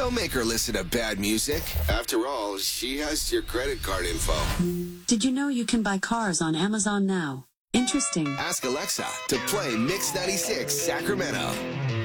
Don't make her listen to bad music. After all, she has your credit card info. Did you know you can buy cars on Amazon now? Interesting. Ask Alexa to play Mix 96 Sacramento.